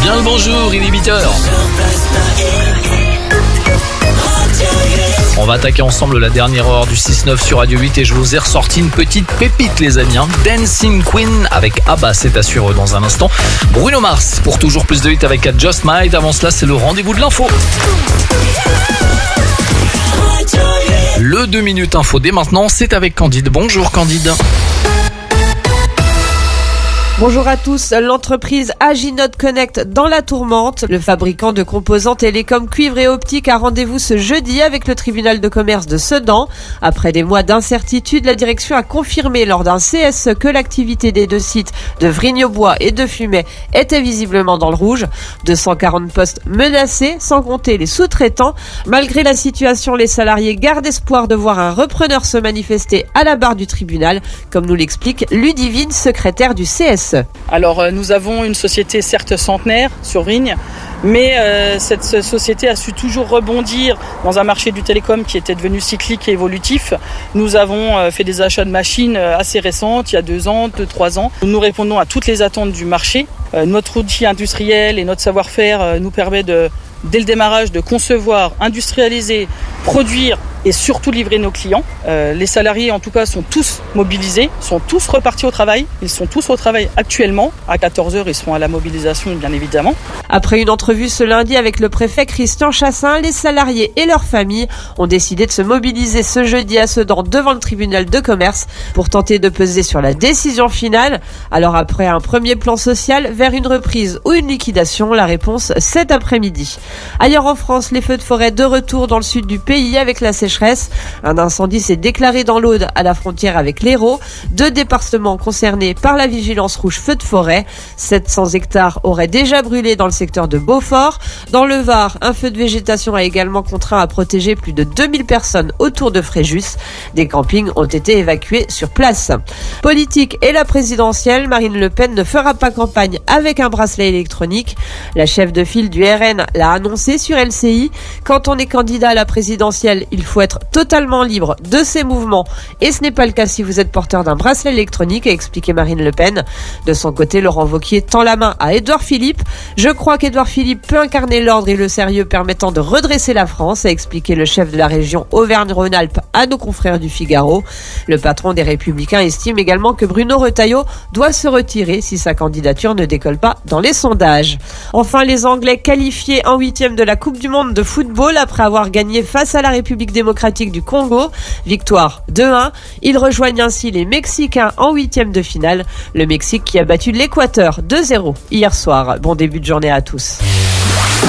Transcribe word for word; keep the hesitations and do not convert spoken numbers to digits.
Bien le bonjour, il est huit heures. On va attaquer ensemble la dernière heure du six neuf sur Radio huit et je vous ai ressorti une petite pépite les amis. Hein. Dancing Queen avec Abba, c'est assuré dans un instant. Bruno Mars pour toujours plus de hits avec A Just Might. Avant cela, c'est le rendez-vous de l'info. Le deux minutes info dès maintenant, c'est avec Candide. Bonjour Candide. Bonjour à tous, l'entreprise Aginode Connect dans la tourmente. Le fabricant de composants télécom, cuivre et optique a rendez-vous ce jeudi avec le tribunal de commerce de Sedan. Après des mois d'incertitude, la direction a confirmé lors d'un C S que l'activité des deux sites de Vrigne-aux-Bois et de Fumay était visiblement dans le rouge. deux cent quarante postes menacés, sans compter les sous-traitants. Malgré la situation, les salariés gardent espoir de voir un repreneur se manifester à la barre du tribunal, comme nous l'explique Ludivine, secrétaire du C S. Alors euh, nous avons une société certes centenaire sur Vrigne, mais euh, cette société a su toujours rebondir dans un marché du télécom qui était devenu cyclique et évolutif. Nous avons euh, fait des achats de machines assez récentes, il y a deux ans, deux, trois ans. Nous répondons à toutes les attentes du marché. Euh, notre outil industriel et notre savoir-faire euh, nous permet de, dès le démarrage, de concevoir, industrialiser, produire et surtout livrer nos clients. Euh, les salariés en tout cas sont tous mobilisés, sont tous repartis au travail. Ils sont tous au travail actuellement. À quatorze heures, ils seront à la mobilisation bien évidemment. Après une entrevue ce lundi avec le préfet Christian Chassin, les salariés et leurs familles ont décidé de se mobiliser ce jeudi à Sedan devant le tribunal de commerce pour tenter de peser sur la décision finale. Alors après un premier plan social, vers une reprise ou une liquidation, la réponse cet après-midi. Ailleurs en France, les feux de forêt de retour dans le sud du pays avec la sécheresse. Un incendie s'est déclaré dans l'Aude à la frontière avec l'Hérault. Deux départements concernés par la vigilance rouge feu de forêt. sept cents hectares auraient déjà brûlé dans le secteur de Beaufort. Dans le Var, un feu de végétation a également contraint à protéger plus de deux mille personnes autour de Fréjus. Des campings ont été évacués sur place. Politique et la présidentielle, Marine Le Pen ne fera pas campagne avec un bracelet électronique. La chef de file du R N l'a annoncé sur L C I. Quand on est candidat à la présidentielle, il faut être totalement libre de ses mouvements et ce n'est pas le cas si vous êtes porteur d'un bracelet électronique, a expliqué Marine Le Pen. De son côté, Laurent Wauquiez tend la main à Édouard Philippe. Je crois qu'Édouard Philippe peut incarner l'ordre et le sérieux permettant de redresser la France, a expliqué le chef de la région Auvergne-Rhône-Alpes à nos confrères du Figaro. Le patron des Républicains estime également que Bruno Retailleau doit se retirer si sa candidature ne décolle pas dans les sondages. Enfin, les Anglais qualifiés en huitième de la Coupe du Monde de football après avoir gagné face à la République démocratique du Congo. Victoire deux un. Ils rejoignent ainsi les Mexicains en huitième de finale. Le Mexique qui a battu l'Équateur deux zéro hier soir. Bon début de journée à tous.